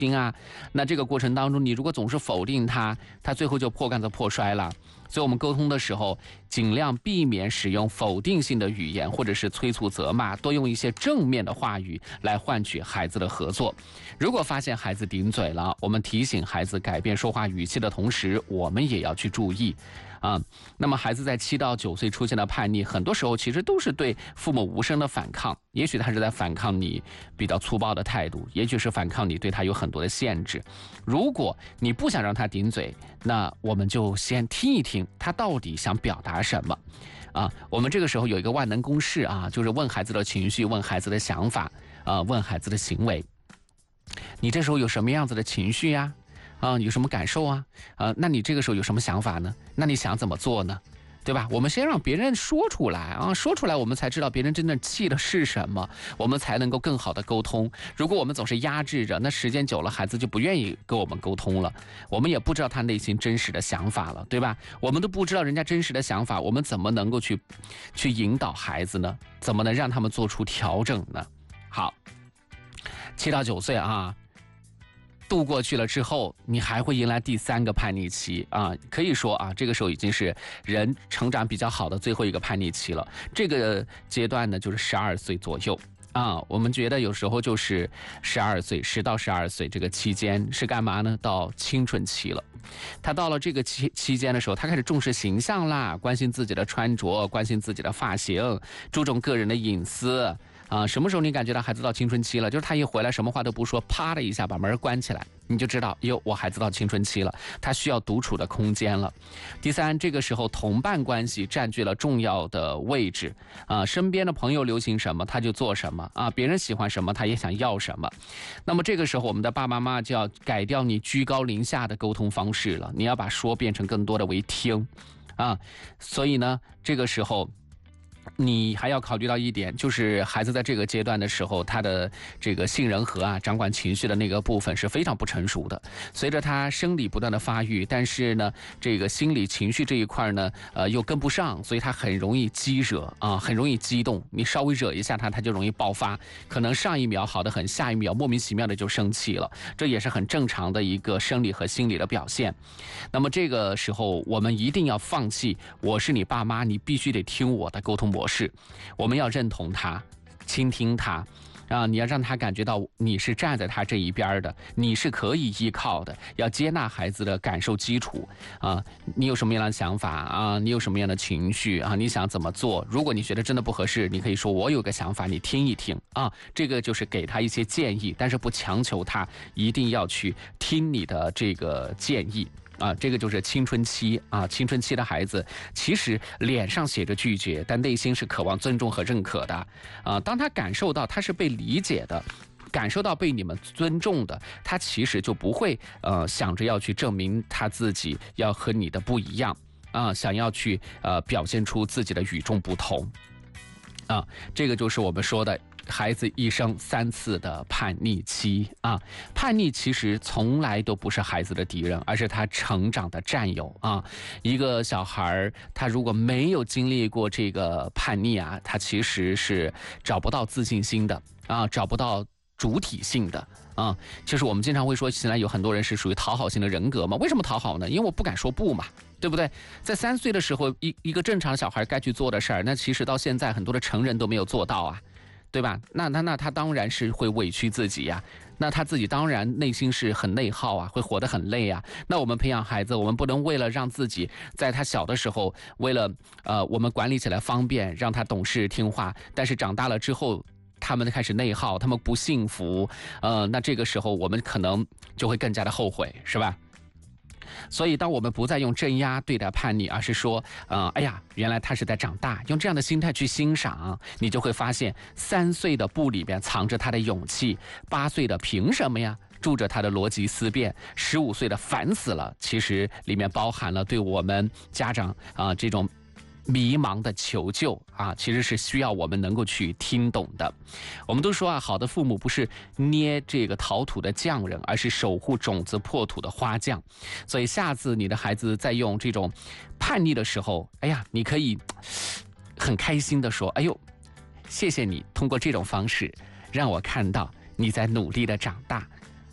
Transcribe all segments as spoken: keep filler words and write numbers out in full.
心啊。那这个过程当中，你如果总是否定他，他最后就破罐子破摔了。所以我们沟通的时候，尽量避免使用否定性的语言，或者是催促责骂，多用一些正面的话语来换取孩子的合作。如果发现孩子顶嘴了，我们提醒孩子改变说话语气的同时，我们也要去注意啊。那么孩子在七到九岁出现的叛逆，很多时候其实都是对父母无声的反抗，也许他是在反抗你比较粗暴的态度，也许是反抗你对他有很多的限制。如果你不想让他顶嘴，那我们就先听一听他到底想表达什么啊。我们这个时候有一个万能公式啊，就是问孩子的情绪，问孩子的想法啊，问孩子的行为。你这时候有什么样子的情绪呀？啊，有什么感受啊？啊，那你这个时候有什么想法呢？那你想怎么做呢？对吧？我们先让别人说出来啊，说出来我们才知道别人真正气的是什么，我们才能够更好的沟通。如果我们总是压制着，那时间久了，孩子就不愿意跟我们沟通了，我们也不知道他内心真实的想法了，对吧？我们都不知道人家真实的想法，我们怎么能够去去引导孩子呢？怎么能让他们做出调整呢？好，七到九岁啊。度过去了之后，你还会迎来第三个叛逆期啊！可以说啊，这个时候已经是人成长比较好的最后一个叛逆期了。这个阶段呢，就是十二岁左右啊。我们觉得有时候就是十二岁，十到十二岁这个期间是干嘛呢？到青春期了。他到了这个期期间的时候，他开始重视形象啦，关心自己的穿着，关心自己的发型，注重个人的隐私。啊，什么时候你感觉到孩子到青春期了？就是他一回来什么话都不说，啪的一下把门关起来，你就知道哟，我孩子到青春期了，他需要独处的空间了。第三，这个时候同伴关系占据了重要的位置啊，身边的朋友流行什么他就做什么啊，别人喜欢什么他也想要什么。那么这个时候我们的爸爸妈妈就要改掉你居高临下的沟通方式了，你要把说变成更多的为听啊。所以呢，这个时候你还要考虑到一点，就是孩子在这个阶段的时候，他的这个杏仁核啊，掌管情绪的那个部分是非常不成熟的。随着他生理不断的发育，但是呢，这个心理情绪这一块呢，呃，又跟不上，所以他很容易激惹啊，很容易激动。你稍微惹一下他，他就容易爆发，可能上一秒好得很，下一秒莫名其妙的就生气了，这也是很正常的一个生理和心理的表现。那么这个时候，我们一定要放弃我是你爸妈，你必须得听我的沟通模式，我们要认同他，倾听他啊！你要让他感觉到你是站在他这一边的，你是可以依靠的，要接纳孩子的感受基础啊！你有什么样的想法啊？你有什么样的情绪啊？你想怎么做？如果你觉得真的不合适，你可以说我有个想法，你听一听啊！这个就是给他一些建议，但是不强求他一定要去听你的这个建议。啊，这个就是青春期啊，青春期的孩子其实脸上写着拒绝，但内心是渴望尊重和认可的啊。当他感受到他是被理解的，感受到被你们尊重的，他其实就不会呃想着要去证明他自己要和你的不一样啊，想要去呃表现出自己的与众不同啊。这个就是我们说的孩子一生三次的叛逆期啊，叛逆其实从来都不是孩子的敌人，而是他成长的战友啊。一个小孩他如果没有经历过这个叛逆啊，他其实是找不到自信心的啊，找不到主体性的啊。就是我们经常会说，现在有很多人是属于讨好型的人格嘛？为什么讨好呢？因为我不敢说不嘛。对不对？在三岁的时候，一一个正常的小孩该去做的事儿，那其实到现在很多的成人都没有做到啊。对吧？那那那他当然是会委屈自己呀，那他自己当然内心是很内耗啊，会活得很累啊。那我们培养孩子，我们不能为了让自己在他小的时候，为了呃我们管理起来方便，让他懂事听话，但是长大了之后，他们开始内耗，他们不幸福，呃，那这个时候我们可能就会更加的后悔，是吧？所以当我们不再用镇压对待叛逆，而是说呃，哎呀，原来他是在长大，用这样的心态去欣赏，你就会发现三岁的布里边藏着他的勇气，八岁的凭什么呀住着他的逻辑思辨，十五岁的烦死了，其实里面包含了对我们家长啊、呃、这种迷茫的求救啊，其实是需要我们能够去听懂的。我们都说啊，好的父母不是捏这个陶土的匠人，而是守护种子破土的花匠。所以下次你的孩子在用这种叛逆的时候，哎呀，你可以很开心的说，哎呦，谢谢你通过这种方式让我看到你在努力的长大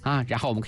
啊，然后我们。